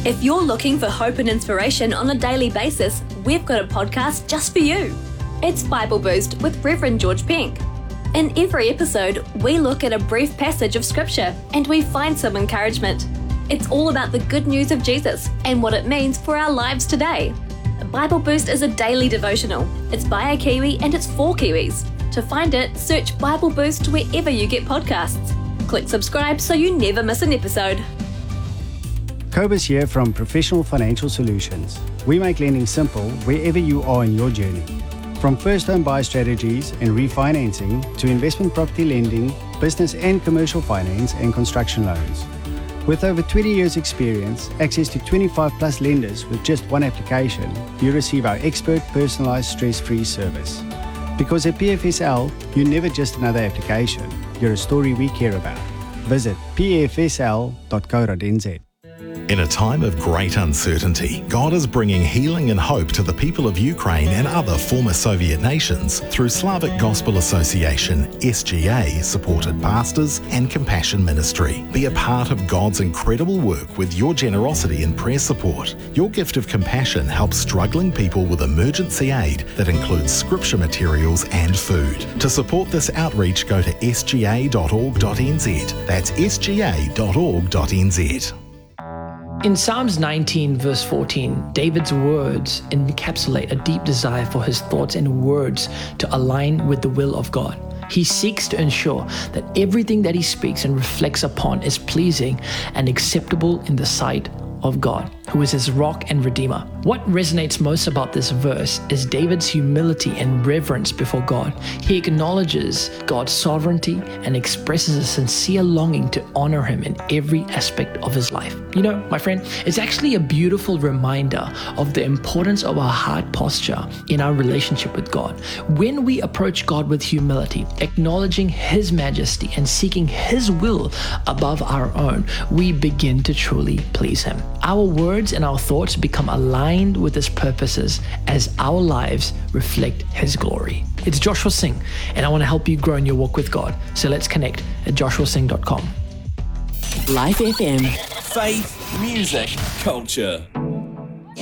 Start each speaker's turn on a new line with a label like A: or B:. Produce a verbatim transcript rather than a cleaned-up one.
A: If you're looking for hope and inspiration on a daily basis, we've got a podcast just for you. It's Bible Boost with Reverend George Pink. In every episode, we look at a brief passage of scripture and we find some encouragement. It's all about the good news of Jesus and what it means for our lives today. Bible Boost is a daily devotional. It's by a Kiwi and it's for Kiwis. To find it, search Bible Boost wherever you get podcasts. Click subscribe so you never miss an episode.
B: Cobus here from Professional Financial Solutions. We make lending simple wherever you are in your journey. From first home buyer strategies and refinancing to investment property lending, business and commercial finance and construction loans. With over twenty years experience, access to twenty-five plus lenders with just one application, you receive our expert personalized stress-free service. Because at P F S L, you're never just another application, you're a story we care about. Visit p f s l dot co dot n z.
C: In a time of great uncertainty, God is bringing healing and hope to the people of Ukraine and other former Soviet nations through Slavic Gospel Association, S G A-supported pastors and compassion ministry. Be a part of God's incredible work with your generosity and prayer support. Your gift of compassion helps struggling people with emergency aid that includes scripture materials and food. To support this outreach, go to s g a dot org dot n z. That's s g a dot org dot n z.
D: In Psalms nineteen, verse fourteen, David's words encapsulate a deep desire for his thoughts and words to align with the will of God. He seeks to ensure that everything that he speaks and reflects upon is pleasing and acceptable in the sight of God, who is his rock and redeemer. What resonates most about this verse is David's humility and reverence before God. He acknowledges God's sovereignty and expresses a sincere longing to honor him in every aspect of his life. You know, my friend, it's actually a beautiful reminder of the importance of our heart posture in our relationship with God. When we approach God with humility, acknowledging his majesty and seeking his will above our own, we begin to truly please him. Our words and our thoughts become aligned with his purposes as our lives reflect his glory. It's Joshua Singh, and I want to help you grow in your walk with God. So let's connect at joshua singh dot com.
E: Life F M.
F: Faith, music, culture.